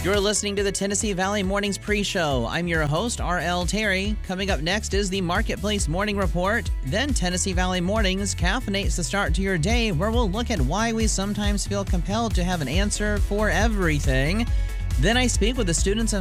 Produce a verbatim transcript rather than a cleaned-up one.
You're listening to the Tennessee Valley Mornings Pre-Show. I'm your host, R L Terry. Coming up next is the Marketplace Morning Report. Then Tennessee Valley Mornings caffeinates the start to your day, where we'll look at why we sometimes feel compelled to have an answer for everything. Then I speak with the students of